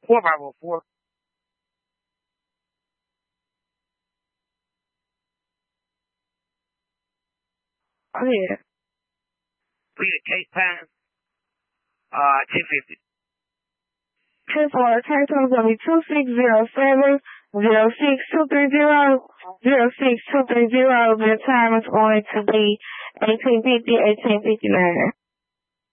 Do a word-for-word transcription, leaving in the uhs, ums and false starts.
four five oh four. Oh, yeah. We need a case time. Uh, ten fifty. ten four, case time is going to be two six zero seven zero six two three zero zero six two three zero. The time is going to be eighteen fifty, eighteen fifty-nine.